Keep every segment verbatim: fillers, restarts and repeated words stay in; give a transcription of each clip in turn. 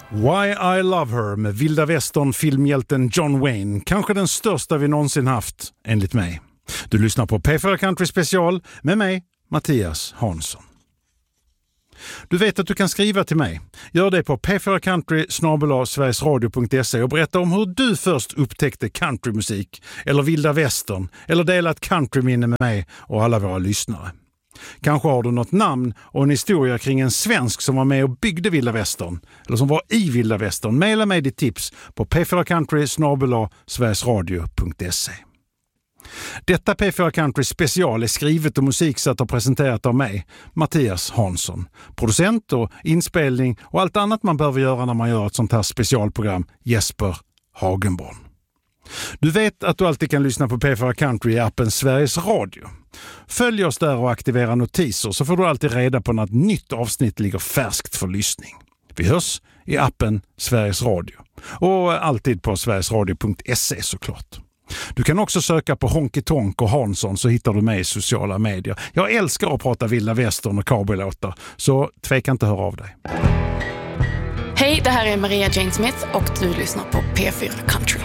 Why I Love Her med vilda västern-filmhjälten John Wayne. Kanske den största vi någonsin haft, enligt mig. Du lyssnar på P fyra Country Special med mig, Mattias Hansson. Du vet att du kan skriva till mig. Gör det på p fyra country snabel-a sverigesradio punkt se och berätta om hur du först upptäckte countrymusik eller vilda västern eller delat countryminne med mig och alla våra lyssnare. Kanske har du något namn och en historia kring en svensk som var med och byggde vilda västern eller som var i vilda västern. Maila mig ditt tips på p fyra country snabel-a sverigesradio punkt se. Detta P fyra Country special är skrivet och musiksatt och presenterat av mig, Mattias Hansson. Producent och inspelning och allt annat man behöver göra när man gör ett sånt här specialprogram, Jesper Hagenborn. Du vet att du alltid kan lyssna på P fyra Country i appen Sveriges Radio. Följ oss där och aktivera notiser så får du alltid reda på när ett nytt avsnitt ligger färskt för lyssning. Vi hörs i appen Sveriges Radio och alltid på sverigesradio punkt se såklart. Du kan också söka på Honky Tonk och Hansson så hittar du mig i sociala medier. Jag älskar att prata vilda västern och cowboylåtar, så tveka inte höra av dig. Hej, det här är Maria Jane Smith och du lyssnar på P fyra Country.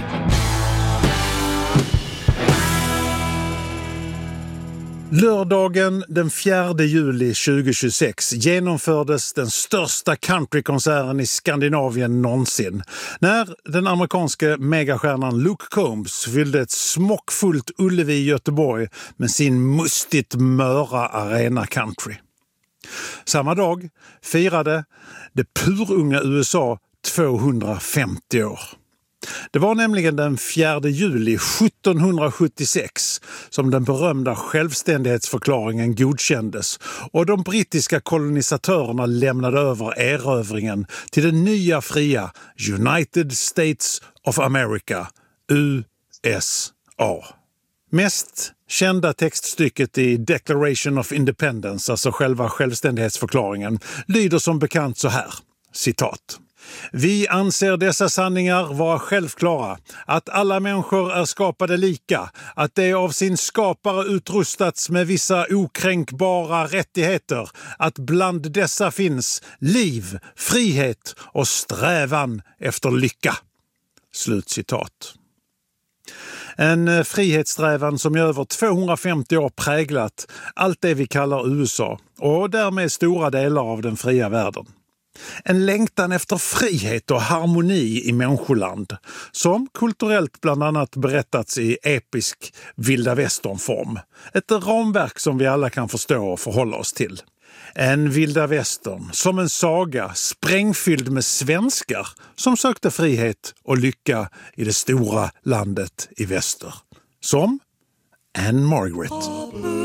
Lördagen den fjärde juli tjugohundratjugosex genomfördes den största countrykonserten i Skandinavien någonsin när den amerikanska megastjärnan Luke Combs fyllde ett smockfullt Ullevi i Göteborg med sin mustigt möra arena country. Samma dag firade det purunga U S A tvåhundrafemtio år. Det var nämligen den fjärde juli sjuttonhundrasjuttiosex som den berömda självständighetsförklaringen godkändes och de brittiska kolonisatörerna lämnade över erövringen till den nya fria United States of America, U S A. Mest kända textstycket i Declaration of Independence, alltså själva självständighetsförklaringen, lyder som bekant så här, citat. Vi anser dessa sanningar vara självklara, att alla människor är skapade lika, att de av sin skapare utrustats med vissa okränkbara rättigheter, att bland dessa finns liv, frihet och strävan efter lycka. Slutcitat. En frihetssträvan som i över tvåhundrafemtio år präglat allt det vi kallar U S A och därmed stora delar av den fria världen. En längtan efter frihet och harmoni i människoland som kulturellt bland annat berättats i episk vilda västernform. Ett ramverk som vi alla kan förstå och förhålla oss till. En vilda västern som en saga sprängfylld med svenskar som sökte frihet och lycka i det stora landet i väster. Som Anne Margaret.